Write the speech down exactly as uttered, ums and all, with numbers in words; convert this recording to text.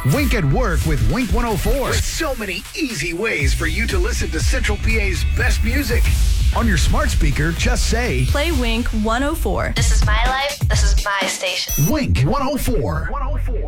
Wink at Work with Wink one oh four. With so many easy ways for you to listen to Central P A's best music. On your smart speaker, just say, play Wink one oh four. This is my life. This is my station. Wink one oh four. one oh four.